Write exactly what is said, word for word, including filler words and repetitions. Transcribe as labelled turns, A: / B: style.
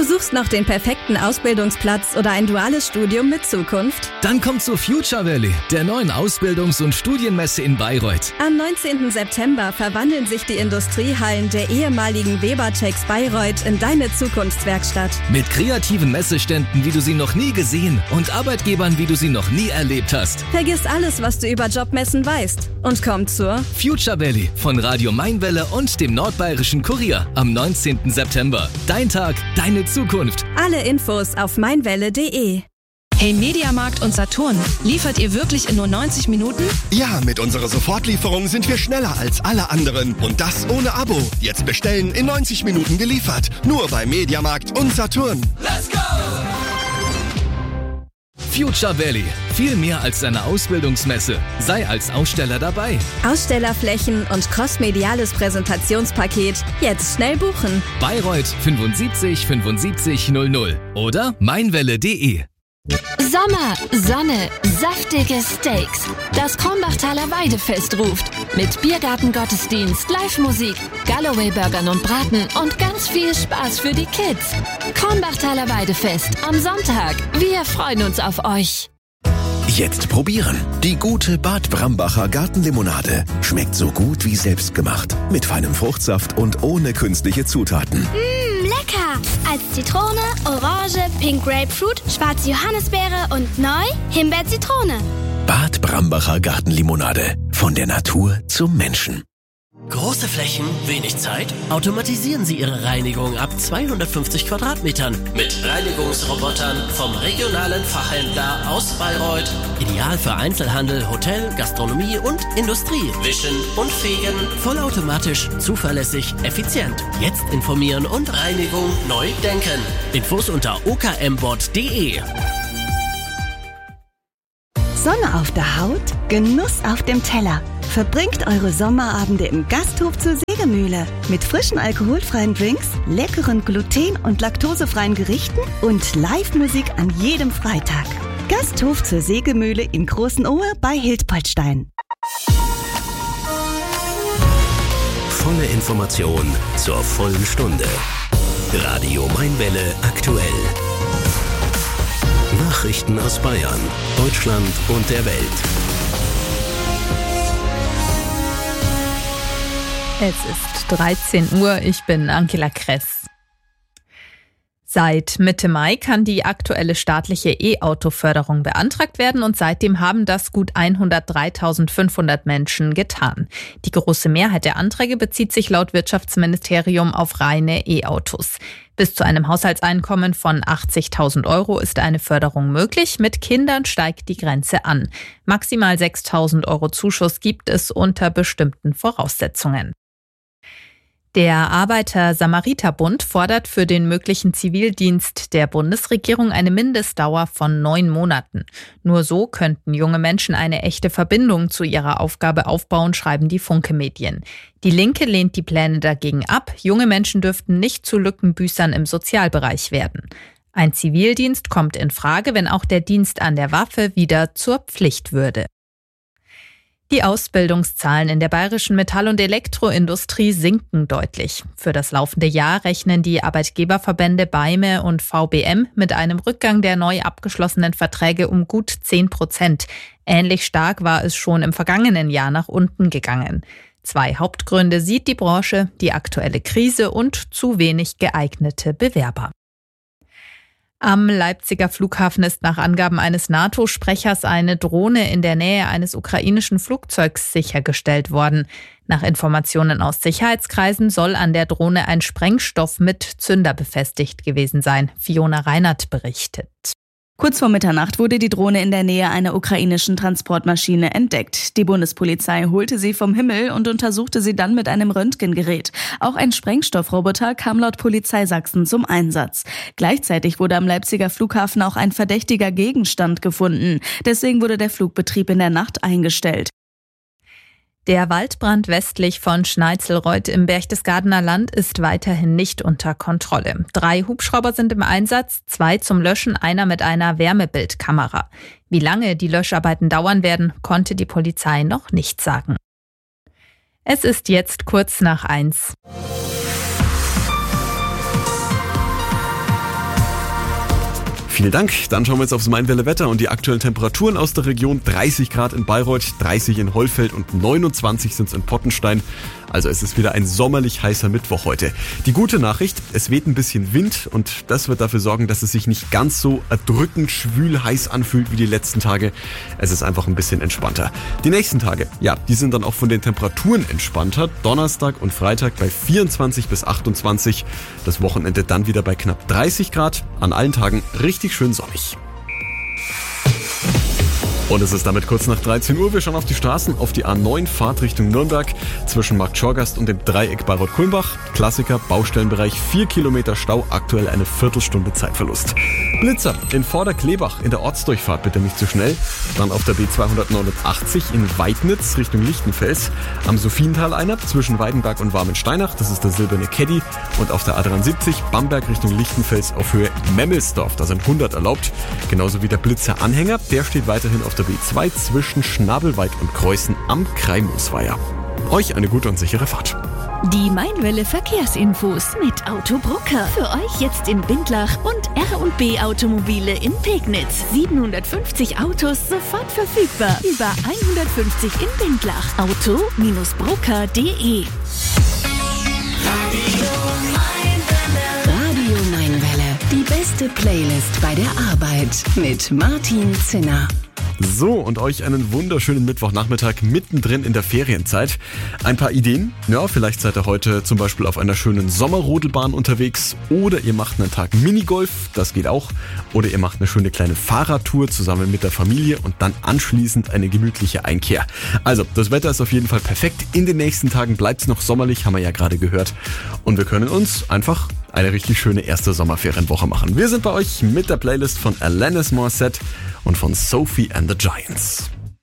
A: suchst noch den perfekten Ausbildungsplatz oder ein duales Studium mit Zukunft?
B: Dann komm zu Future Valley, der neuen Ausbildungs- und Studienmesse in Bayreuth.
A: Am neunzehnten September verwandeln sich die Industriehallen der ehemaligen Webertex Bayreuth in deine Zukunftswerkstatt.
B: Mit kreativen Messeständen, wie du sie noch nie gesehen, und Arbeitgebern, wie du sie noch nie erlebt hast.
A: Vergiss alles, was du über Jobmessen weißt, und komm zur
B: Future Valley von Radio Mainwelle und dem Nordbayerischen Kurier am neunzehnten September. Dein Tag, deine Zukunft.
A: Alle Infos auf meinwelle punkt de.
C: Hey Mediamarkt und Saturn, liefert ihr wirklich in nur neunzig Minuten?
D: Ja, mit unserer Sofortlieferung sind wir schneller als alle anderen. Und das ohne Abo. Jetzt bestellen, in neunzig Minuten geliefert. Nur bei Mediamarkt und Saturn.
B: Let's go! Future Valley. Viel mehr als eine Ausbildungsmesse. Sei als Aussteller dabei.
A: Ausstellerflächen und crossmediales Präsentationspaket. Jetzt schnell buchen.
B: Bayreuth fünfundsiebzig fünfundsiebzig null null oder meinwelle punkt de.
E: Sommer, Sonne, saftige Steaks. Das Kronbachtaler Weidefest ruft. Mit Biergarten-Gottesdienst, Live-Musik, Galloway-Burgern und Braten und ganz viel Spaß für die Kids. Kronbachtaler Weidefest am Sonntag. Wir freuen uns auf euch.
F: Jetzt probieren. Die gute Bad Brambacher Gartenlimonade. Schmeckt so gut wie selbstgemacht. Mit feinem Fruchtsaft und ohne künstliche Zutaten.
G: Mmm, lecker! Als Zitrone, Orange, Pink Grapefruit, schwarze Johannisbeere und neu Himbeer-Zitrone.
F: Bad Brambacher Gartenlimonade. Von der Natur zum Menschen.
H: Große Flächen, wenig Zeit? Automatisieren Sie Ihre Reinigung ab zweihundertfünfzig Quadratmetern mit Reinigungsrobotern vom regionalen Fachhändler aus Bayreuth. Ideal für Einzelhandel, Hotel, Gastronomie und Industrie. Wischen und fegen, vollautomatisch, zuverlässig, effizient. Jetzt informieren und Reinigung neu denken. Infos unter o k m bot punkt de.
I: Sonne auf der Haut, Genuss auf dem Teller. Verbringt eure Sommerabende im Gasthof zur Sägemühle mit frischen alkoholfreien Drinks, leckeren gluten- und laktosefreien Gerichten und Live-Musik an jedem Freitag. Gasthof zur Sägemühle in Großenohe bei Hildpoltstein.
F: Volle Information zur vollen Stunde. Radio Mainwelle aktuell. Nachrichten aus Bayern, Deutschland und der Welt.
J: Es ist dreizehn Uhr, ich bin Angela Kress. Seit Mitte Mai kann die aktuelle staatliche E-Auto-Förderung beantragt werden und seitdem haben das gut hundertdreitausendfünfhundert Menschen getan. Die große Mehrheit der Anträge bezieht sich laut Wirtschaftsministerium auf reine E-Autos. Bis zu einem Haushaltseinkommen von achtzigtausend Euro ist eine Förderung möglich. Mit Kindern steigt die Grenze an. Maximal sechstausend Euro Zuschuss gibt es unter bestimmten Voraussetzungen. Der Arbeiter-Samariter-Bund fordert für den möglichen Zivildienst der Bundesregierung eine Mindestdauer von neun Monaten. Nur so könnten junge Menschen eine echte Verbindung zu ihrer Aufgabe aufbauen, schreiben die Funke-Medien. Die Linke lehnt die Pläne dagegen ab. Junge Menschen dürften nicht zu Lückenbüßern im Sozialbereich werden. Ein Zivildienst kommt in Frage, wenn auch der Dienst an der Waffe wieder zur Pflicht würde. Die Ausbildungszahlen in der bayerischen Metall- und Elektroindustrie sinken deutlich. Für das laufende Jahr rechnen die Arbeitgeberverbände BAIME und V B M mit einem Rückgang der neu abgeschlossenen Verträge um gut zehn Prozent. Ähnlich stark war es schon im vergangenen Jahr nach unten gegangen. Zwei Hauptgründe sieht die Branche: die aktuelle Krise und zu wenig geeignete Bewerber. Am Leipziger Flughafen ist nach Angaben eines NATO-Sprechers eine Drohne in der Nähe eines ukrainischen Flugzeugs sichergestellt worden. Nach Informationen aus Sicherheitskreisen soll an der Drohne ein Sprengstoff mit Zünder befestigt gewesen sein. Fiona Reinert berichtet.
K: Kurz vor Mitternacht wurde die Drohne in der Nähe einer ukrainischen Transportmaschine entdeckt. Die Bundespolizei holte sie vom Himmel und untersuchte sie dann mit einem Röntgengerät. Auch ein Sprengstoffroboter kam laut Polizei Sachsen zum Einsatz. Gleichzeitig wurde am Leipziger Flughafen auch ein verdächtiger Gegenstand gefunden. Deswegen wurde der Flugbetrieb in der Nacht eingestellt.
J: Der Waldbrand westlich von Schneitzelreuth im Berchtesgadener Land ist weiterhin nicht unter Kontrolle. Drei Hubschrauber sind im Einsatz, zwei zum Löschen, einer mit einer Wärmebildkamera. Wie lange die Löscharbeiten dauern werden, konnte die Polizei noch nicht sagen. Es ist jetzt kurz nach eins.
L: Vielen Dank. Dann schauen wir jetzt aufs Mainwelle-Wetter und die aktuellen Temperaturen aus der Region. dreißig Grad in Bayreuth, dreißig in Hollfeld und neunundzwanzig sind es in Pottenstein. Also es ist wieder ein sommerlich heißer Mittwoch heute. Die gute Nachricht, es weht ein bisschen Wind und das wird dafür sorgen, dass es sich nicht ganz so erdrückend schwül heiß anfühlt wie die letzten Tage. Es ist einfach ein bisschen entspannter. Die nächsten Tage, ja, die sind dann auch von den Temperaturen entspannter. Donnerstag und Freitag bei vierundzwanzig bis achtundzwanzig. Das Wochenende dann wieder bei knapp dreißig Grad. An allen Tagen richtig schön sonnig. Und es ist damit kurz nach dreizehn Uhr. Wir schauen auf die Straßen, auf die A neun Fahrt Richtung Nürnberg zwischen Markt Schorgast und dem Dreieck Bayreuth-Kulmbach. Klassiker, Baustellenbereich, vier Kilometer Stau, aktuell eine Viertelstunde Zeitverlust. Blitzer in Vorderklebach in der Ortsdurchfahrt, bitte nicht zu schnell. Dann auf der B zweihundertneunundachtzig in Weidnitz Richtung Lichtenfels. Am Sophiental einer zwischen Weidenberg und Warmensteinach, das ist der silberne Caddy. Und auf der A dreiundsiebzig Bamberg Richtung Lichtenfels auf Höhe Memmelsdorf, da sind hundert erlaubt. Genauso wie der Blitzer-Anhänger, der steht weiterhin auf der B zwei zwischen Schnabelweit und Kreuzen am Kreimungsweiher. Euch eine gute und sichere Fahrt.
M: Die Mainwelle Verkehrsinfos mit Autobrucker. Für euch jetzt in Bindlach und R und B Automobile in Pegnitz. siebenhundertfünfzig Autos sofort verfügbar. Über hundertfünfzig in Bindlach. auto Brucker punkt de.
N: Radio Mainwelle. Die beste Playlist bei der Arbeit mit Martin Zinner.
L: So, und euch einen wunderschönen Mittwochnachmittag mittendrin in der Ferienzeit. Ein paar Ideen? Ja, vielleicht seid ihr heute zum Beispiel auf einer schönen Sommerrodelbahn unterwegs oder ihr macht einen Tag Minigolf, das geht auch. Oder ihr macht eine schöne kleine Fahrradtour zusammen mit der Familie und dann anschließend eine gemütliche Einkehr. Also, das Wetter ist auf jeden Fall perfekt. In den nächsten Tagen bleibt es noch sommerlich, haben wir ja gerade gehört. Und wir können uns einfach eine richtig schöne erste Sommerferienwoche machen. Wir sind bei euch mit der Playlist von Alanis Morissette und von Sophie and the Giants.